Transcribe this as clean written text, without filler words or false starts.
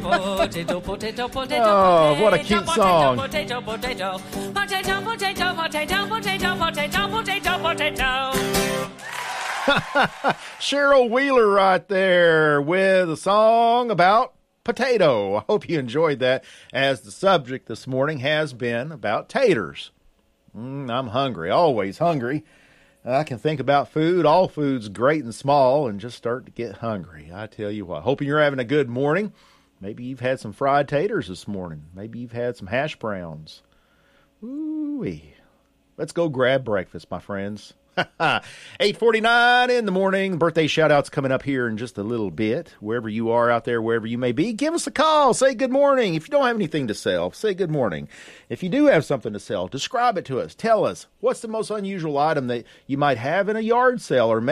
Potato, potato, potato, Oh, what a cute song. Potato, potato, potato, potato, potato, potato, potato, potato, potato. Cheryl Wheeler right there with a song about potato. I hope you enjoyed that, as the subject this morning has been about taters. I'm hungry, always hungry. I can think about food, all food's great and small, and just start to get hungry. I tell you what, hoping you're having a good morning. Maybe you've had some fried taters this morning. Maybe you've had some hash browns. Ooh-wee. Let's go grab breakfast, my friends. 8:49 in the morning. Birthday shout-outs coming up here in just a little bit. Wherever you are out there, wherever you may be, give us a call. Say good morning. If you don't have anything to sell, say good morning. If you do have something to sell, describe it to us. Tell us, what's the most unusual item that you might have in a yard sale, or